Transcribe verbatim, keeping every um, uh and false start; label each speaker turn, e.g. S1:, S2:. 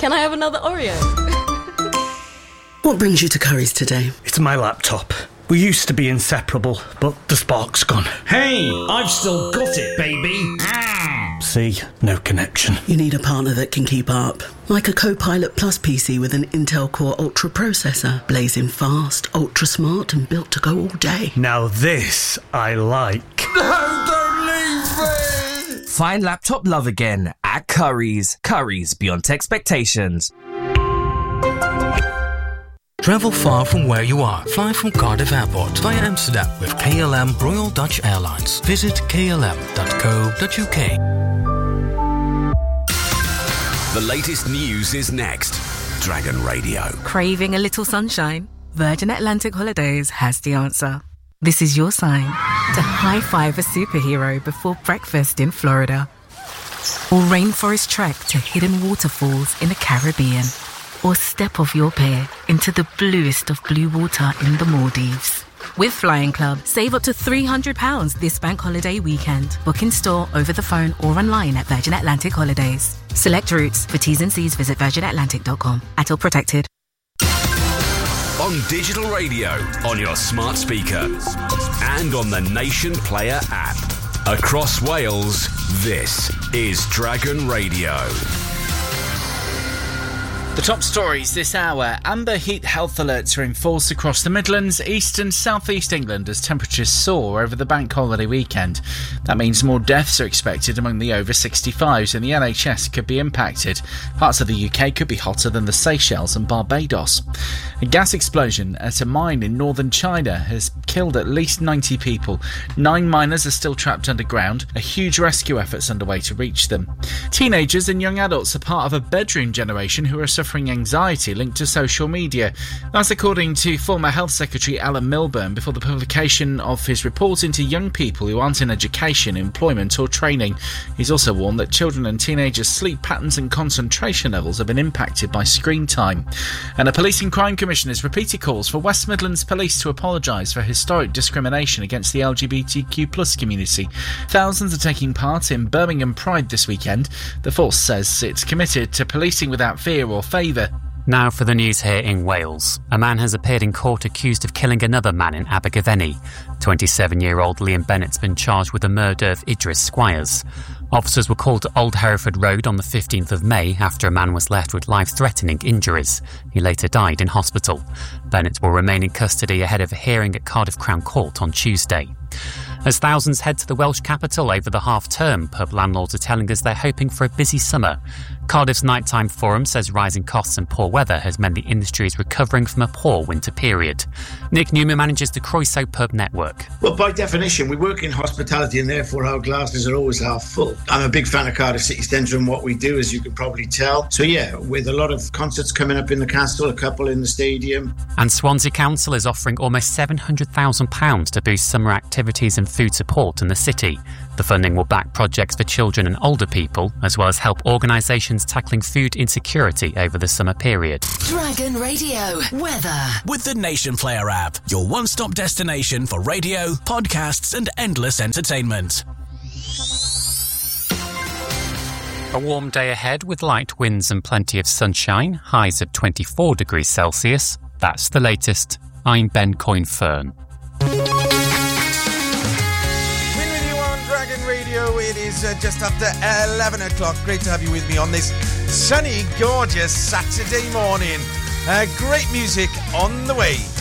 S1: Can I have another Oreo?
S2: What brings you to Curry's today?
S3: It's my laptop. We used to be inseparable, but the spark's gone.
S4: Hey, I've still got it, baby.
S3: Mm. See, no connection.
S2: You need a partner that can keep up. Like a Copilot Plus P C with an Intel Core Ultra processor. Blazing fast, ultra smart and built to go all day.
S3: Now this I like.
S5: No, don't leave me!
S6: Find laptop love again at Curry's. Curry's, beyond expectations.
S7: Travel far from where you are. Fly from Cardiff Airport via Amsterdam with K L M Royal Dutch Airlines. Visit k l m dot co dot u k.
S8: The latest news is next. Dragon Radio.
S9: Craving a little sunshine? Virgin Atlantic Holidays has the answer. This is your sign to high-five a superhero before breakfast in Florida. Or rainforest trek to hidden waterfalls in the Caribbean. Or step off your pier into the bluest of blue water in the Maldives. With Flying Club, save up to three hundred pounds this bank holiday weekend. Book in store, over the phone or online at Virgin Atlantic Holidays. Select routes. For T's and C's, visit virgin atlantic dot com. A T L protected.
S8: On digital radio, on your smart speaker, and on the Nation Player app. Across Wales, this is Dragon Radio.
S10: The top stories this hour. Amber heat health alerts are in force across the Midlands, East and South East England as temperatures soar over the bank holiday weekend. That means more deaths are expected among the over sixty-fives and the N H S could be impacted. Parts of the U K could be hotter than the Seychelles and Barbados. A gas explosion at a mine in northern China has killed at least ninety people. Nine miners are still trapped underground. A huge rescue effort's underway to reach them. Teenagers and young adults are part of a bedroom generation who are suffering anxiety linked to social media. That's according to former Health Secretary Alan Milburn before the publication of his report into young people who aren't in education, employment or training. He's also warned that children and teenagers' sleep patterns and concentration levels have been impacted by screen time. And a Police and Crime Commission has repeated calls for West Midlands Police to apologise for historic discrimination against the L G B T Q plus community. Thousands are taking part in Birmingham Pride this weekend. The force says it's committed to policing without fear or favour.
S11: Now for the news here in Wales. A man has appeared in court accused of killing another man in Abergavenny. twenty-seven-year-old Liam Bennett's been charged with the murder of Idris Squires. Officers were called to Old Hereford Road on the fifteenth of May after a man was left with life-threatening injuries. He later died in hospital. Bennett will remain in custody ahead of a hearing at Cardiff Crown Court on Tuesday. As thousands head to the Welsh capital over the half-term, pub landlords are telling us they're hoping for a busy summer. Cardiff's Nighttime Forum says rising costs and poor weather has meant the industry is recovering from a poor winter period. Nick Newman manages the Croeso Pub network.
S12: Well, by definition, we work in hospitality and therefore our glasses are always half full. I'm a big fan of Cardiff City Centre and what we do, as you can probably tell. So yeah, with a lot of concerts coming up in the castle, a couple in the stadium.
S11: And Swansea Council is offering almost seven hundred thousand pounds to boost summer activities and food support in the city. The funding will back projects for children and older people, as well as help organisations tackling food insecurity over the summer period.
S13: Dragon Radio weather.
S8: With the Nation Player app, your one-stop destination for radio, podcasts and endless entertainment.
S11: A warm day ahead with light winds and plenty of sunshine, highs of twenty-four degrees Celsius. That's the latest. I'm Ben Coyne-Fern.
S5: It is uh, just after eleven o'clock. Great to have you with me on this sunny, gorgeous Saturday morning. Uh, great music on the way.